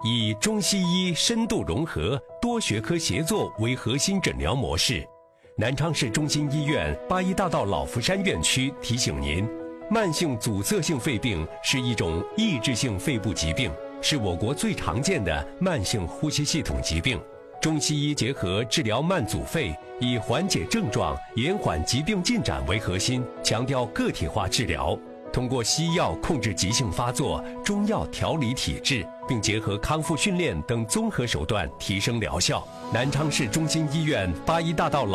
以中西医深度融合、多学科协作为核心诊疗模式。南昌市中心医院八一大道老福山院区提醒您：慢性阻塞性肺病是一种抑制性肺部疾病，是我国最常见的慢性呼吸系统疾病。中西医结合治疗慢阻肺，以缓解症状、延缓疾病进展为核心，强调个体化治疗。通过西药控制急性发作，中药调理体质，并结合康复训练等综合手段提升疗效。南昌市中心医院八一大道